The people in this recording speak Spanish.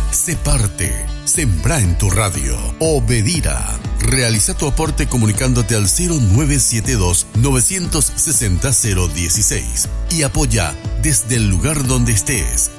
Sé parte. Sembra en tu radio. Obedira. Realiza tu aporte comunicándote al 0972-960-016 y apoya desde el lugar donde estés.